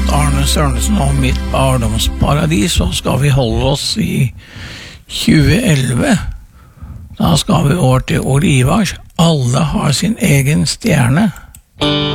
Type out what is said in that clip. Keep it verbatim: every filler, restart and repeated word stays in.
låt Arne Sørensen og Mitt barndomsparadis, så skal vi holde oss i tjue elleve. Da skal vi over til Olivas Alle har sin egen stjerne.